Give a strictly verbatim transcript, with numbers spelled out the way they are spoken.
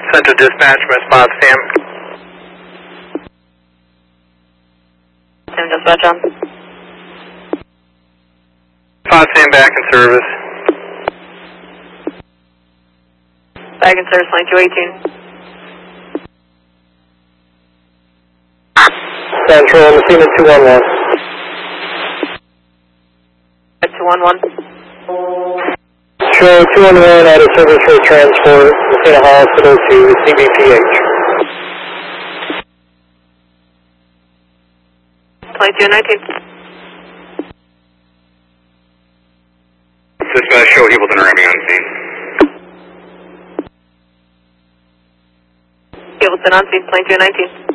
Central Dispatch, response, Sam. Sam Dispatch on. Response, Sam, back in service. Back in service, line two eighteen. Central, Messina two one one. two one one. Show two one one out of service for transport, Messina Hospital to C B P H. twenty-two nineteen. Dispatch, show Hebleton arriving on scene. Hebleton on scene, twenty-two nineteen.